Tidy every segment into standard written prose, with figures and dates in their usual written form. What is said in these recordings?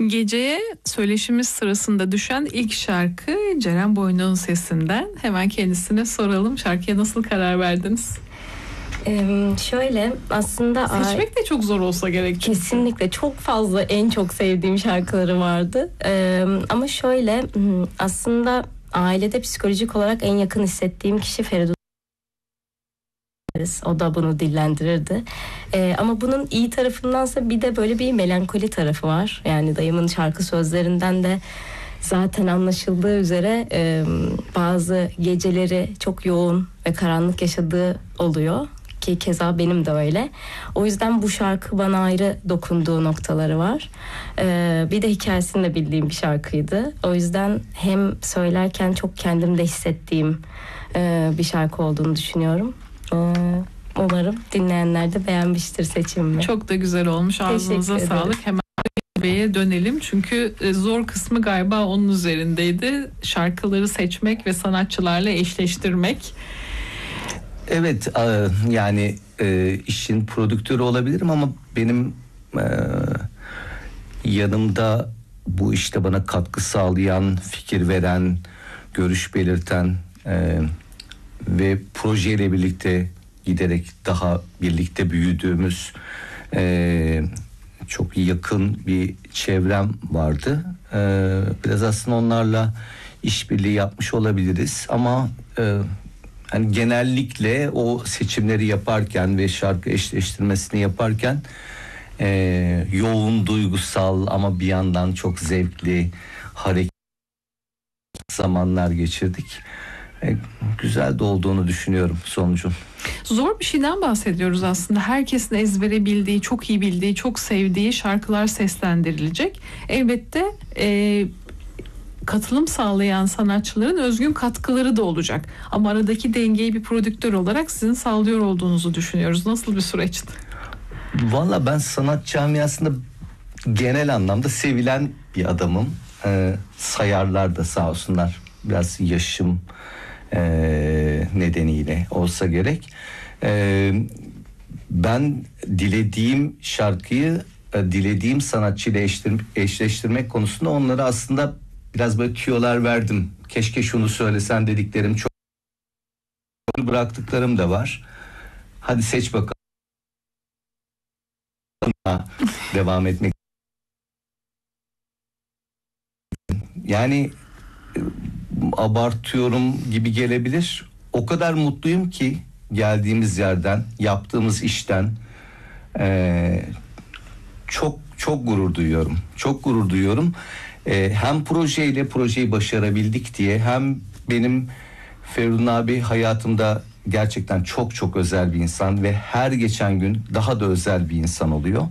Geceye söyleşimiz sırasında düşen ilk şarkı Ceren Boynuk'un sesinden. Hemen kendisine soralım. Şarkıya nasıl karar verdiniz? Şöyle aslında seçmek de çok zor olsa gerek. Kesinlikle çok fazla en çok sevdiğim şarkıları vardı. Ama şöyle aslında ailede psikolojik olarak en yakın hissettiğim kişi Feridun. O da bunu dillendirirdi. Ama bunun iyi tarafındansa bir de böyle bir melankoli tarafı var. Yani dayımın şarkı sözlerinden de zaten anlaşıldığı üzere bazı geceleri çok yoğun ve karanlık yaşadığı oluyor. Ki keza benim de öyle. O yüzden bu şarkı bana ayrı dokunduğu noktaları var. Bir de hikayesini de bildiğim bir şarkıydı. O yüzden hem söylerken çok kendimde hissettiğim bir şarkı olduğunu düşünüyorum. Umarım dinleyenler de beğenmiştir seçimimi. Çok da güzel olmuş. Ağzınıza sağlık. Hemen Bey'e dönelim. Çünkü zor kısmı galiba onun üzerindeydi. Şarkıları seçmek ve sanatçılarla eşleştirmek. Evet, yani işin prodüktörü olabilirim ama benim yanımda bu işte bana katkı sağlayan, fikir veren, görüş belirten ve projeyle birlikte giderek daha birlikte büyüdüğümüz çok yakın bir çevrem vardı. Biraz aslında onlarla işbirliği yapmış olabiliriz ama hani genellikle o seçimleri yaparken ve şarkı eşleştirmesini yaparken yoğun, duygusal ama bir yandan çok zevkli, hareketli zamanlar geçirdik. Güzel de olduğunu düşünüyorum sonucun. Zor bir şeyden bahsediyoruz aslında. Herkesin ezbere bildiği, çok iyi bildiği, çok sevdiği şarkılar seslendirilecek. Elbette katılım sağlayan sanatçıların özgün katkıları da olacak. Ama aradaki dengeyi bir prodüktör olarak sizin sağlıyor olduğunuzu düşünüyoruz. Nasıl bir süreçti? Valla ben sanat camiasında genel anlamda sevilen bir adamım. Sayarlar da sağ olsunlar. Biraz yaşım nedeniyle olsa gerek. Ben dilediğim şarkıyı dilediğim sanatçıyla eşleştirmek konusunda onlara aslında biraz böyle tüyolar verdim. Keşke şunu söylesen dediklerim çok, bıraktıklarım da var. Hadi seç bakalım. Devam etmek. Yani abartıyorum gibi gelebilir. O kadar mutluyum ki geldiğimiz yerden, yaptığımız işten çok gurur duyuyorum. Çok gurur duyuyorum. Hem projeyi başarabildik diye, hem benim Feridun abi hayatımda gerçekten çok özel bir insan ve her geçen gün daha da özel bir insan oluyor.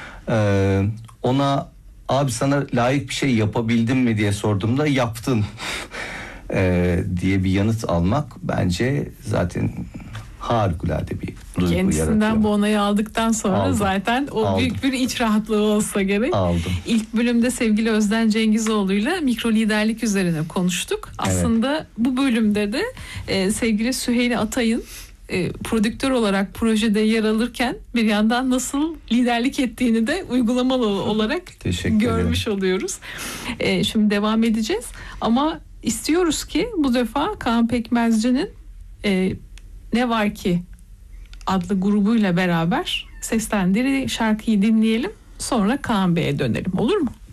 Ona abi sana layık bir şey yapabildim mi diye sorduğumda yaptın diye bir yanıt almak bence zaten harikulade bir duygu kendisinden yaratıyor. bu onayı aldıktan sonra zaten o büyük bir iç rahatlığı olsa gerek. Aldım. İlk bölümde sevgili Özden Cengizoğlu'yla mikro liderlik üzerine konuştuk. Aslında bu bölümde de sevgili Süheyl Atay'ın prodüktör olarak projede yer alırken bir yandan nasıl liderlik ettiğini de uygulamalı olarak görmüş oluyoruz. Şimdi devam edeceğiz ama istiyoruz ki bu defa Kaan Pekmezci'nin Ne Var Ki adlı grubuyla beraber seslendirdiği şarkıyı dinleyelim, sonra Kaan Bey'e dönelim, olur mu?